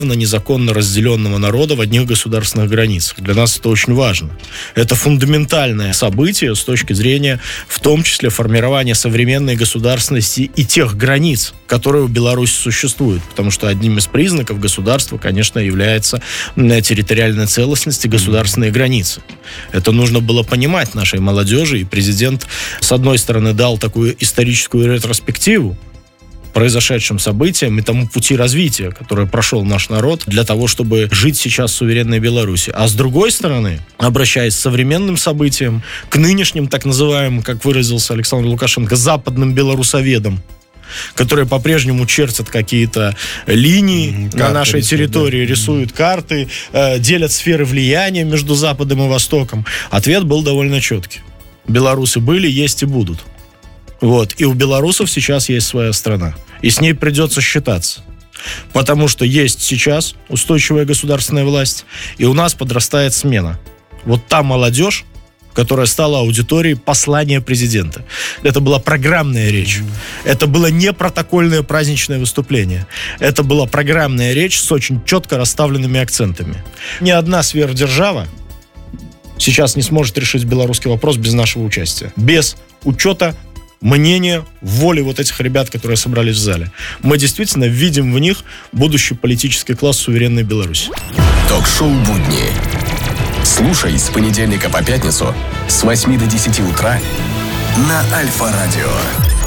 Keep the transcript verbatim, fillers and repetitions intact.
незаконно разделенного народа в одних государственных границах. Для нас это очень важно. Это фундаментальное событие с точки зрения, в том числе, формирования современной государственности и тех границ, которые у Беларуси существуют. Потому что одним из признаков государства, конечно, является территориальная целостность и государственные границы. Это нужно было понимать нашей молодежи, и президент, с одной стороны, дал такую историческую ретроспективу произошедшим событиям и тому пути развития, который прошел наш народ для того, чтобы жить сейчас в суверенной Беларуси. А с другой стороны, обращаясь к современным событиям, к нынешним, так называемым, как выразился Александр Лукашенко, западным белорусоведам, которые по-прежнему чертят какие-то линии карты на нашей территории, да. рисуют карты, э, делят сферы влияния между Западом и Востоком. Ответ был довольно четкий. Белорусы были, есть и будут. Вот. И у белорусов сейчас есть своя страна. И с ней придется считаться. Потому что есть сейчас устойчивая государственная власть, и у нас подрастает смена. Вот та молодежь, которая стала аудиторией послания президента. Это была программная речь. Это было не протокольное праздничное выступление. Это была программная речь с очень четко расставленными акцентами. Ни одна сверхдержава сейчас не сможет решить белорусский вопрос без нашего участия. Без учета мнение, воли вот этих ребят, которые собрались в зале. Мы действительно видим в них будущий политический класс суверенной Беларуси. Ток-шоу «Будни». Слушай с понедельника по пятницу с восьми до десяти утра на Альфа-радио.